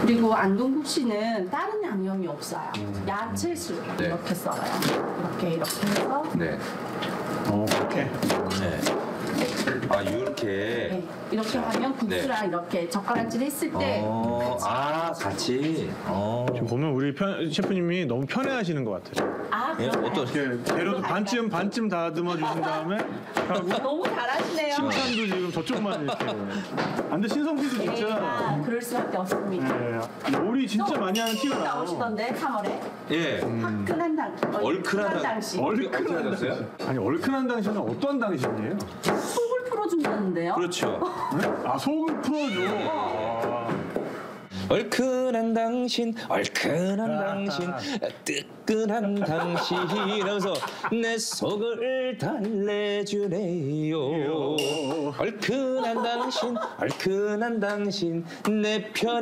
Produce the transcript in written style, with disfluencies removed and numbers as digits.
그리고 안동국시는 다른 양념이 없어요. 야채수 네. 이렇게 썰어요. 이렇게 해서. 네. 이렇게. 네. 아, 이렇게. 네. 이렇게 하면 국수랑 이렇게 젓가락질 했을 때 같이. 지금 보면 우리 셰프님이 너무 편해하시는 것 같아요. 어떤 이렇게 재료도 반쯤 다듬어 주신 다음에 하고 너무 잘하시네요. 칭찬도 지금 저쪽만 이렇게. 근데 신성 씨도 진짜 그럴 수밖에 없습니다. 요리 진짜 많이 하는 티가 나요. 나오시던데 3월에 예. 화끈한 얼큰한 당시. 얼큰한 당신. 아니 얼큰한 당신은 어떤 당신이에요? 속을 풀어준다는데요. 그렇죠. 네? 아 속을 풀어줘. 얼큰한 당신, 뜨끈한 당신 하면서 내 속을 달래주네요. 얼큰한 당신, 내 편.